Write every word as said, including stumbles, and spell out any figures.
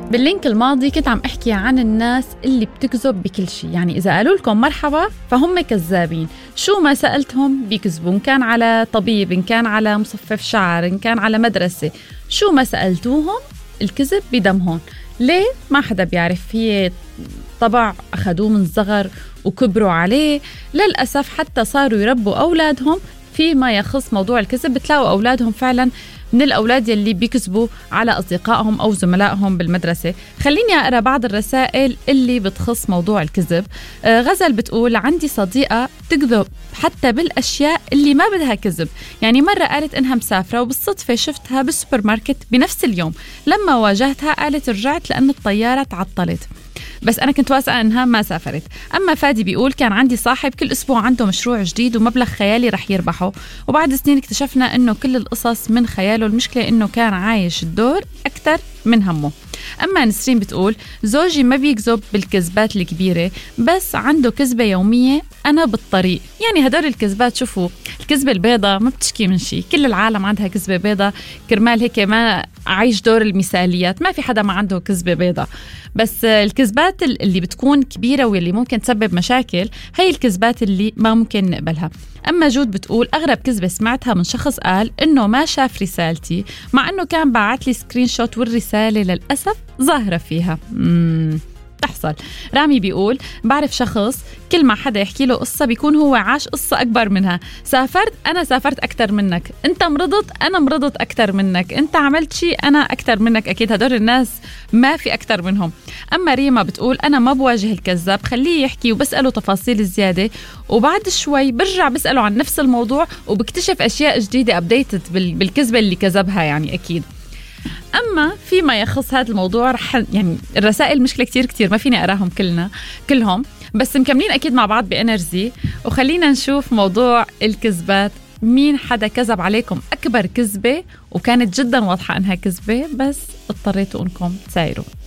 باللينك الماضي كنت عم احكي عن الناس اللي بتكذب بكل شيء، يعني إذا قالوا لكم مرحبا فهم كذابين، شو ما سألتهم بيكذبوا، إن كان على طبيب، إن كان على مصفف شعر، إن كان على مدرسة، شو ما سألتوهم الكذب بدمهم. ليه؟ ما حدا بيعرف، هي طبع أخذوه من صغر وكبروا عليه. للأسف حتى صاروا يربوا أولادهم فيما يخص موضوع الكذب، بتلاقوا أولادهم فعلا من الأولاد يلي بيكذبوا على أصدقائهم أو زملائهم بالمدرسة. خليني أقرأ بعض الرسائل اللي بتخص موضوع الكذب. آه غزل بتقول: عندي صديقة تكذب حتى بالأشياء اللي ما بدها كذب، يعني مرة قالت إنها مسافرة وبالصدفة شفتها بالسوبر ماركت بنفس اليوم، لما واجهتها قالت رجعت لأن الطيارة تعطلت، بس أنا كنت واثقة إنها ما سافرت. أما فادي بيقول: كان عندي صاحب كل أسبوع عنده مشروع جديد ومبلغ خيالي رح يربحه، وبعد سنين اكتشفنا إنه كل القصص من خياله، المشكلة إنه كان عايش الدور أكتر من همه. أما نسرين بتقول: زوجي ما بيكذب بالكذبات الكبيرة، بس عنده كذبة يومية أنا بالطريق. يعني هدول الكذبات، شوفوا الكذبة البيضة ما بتشكي من شيء، كل العالم عندها كذبة بيضة، كرمال هيك ما عايش دور المثاليات، ما في حدا ما عنده كذبة بيضة. بس الكذبات اللي بتكون كبيرة واللي ممكن تسبب مشاكل هي الكذبات اللي ما ممكن نقبلها. أما جود بتقول: أغرب كذبة سمعتها من شخص قال إنه ما شاف رسالتي مع إنه كان بعت لي سكرين شوت والرسالة للأسف ظاهرة فيها. مم. تحصل. رامي بيقول: بعرف شخص كل ما حدا يحكي له قصة بيكون هو عاش قصة أكبر منها، سافرت أنا سافرت أكتر منك، أنت مرضت أنا مرضت أكتر منك، أنت عملت شيء أنا أكتر منك. أكيد هدول الناس ما في أكتر منهم. أما ريما بتقول: أنا ما بواجه الكذاب، خليه يحكي وبسأله تفاصيل زيادة، وبعد شوي برجع بسأله عن نفس الموضوع وبكتشف أشياء جديدة أبديتت بالكذبة اللي كذبها. يعني أكيد. أما فيما يخص هذا الموضوع رح يعني الرسائل مشكلة كتير كتير، ما فيني أراهم كلنا كلهم، بس مكملين أكيد مع بعض بإنرجي. وخلينا نشوف موضوع الكذبات، مين حدا كذب عليكم أكبر كذبة وكانت جدا واضحة أنها كذبة بس اضطريتوا أنكم تسايروا.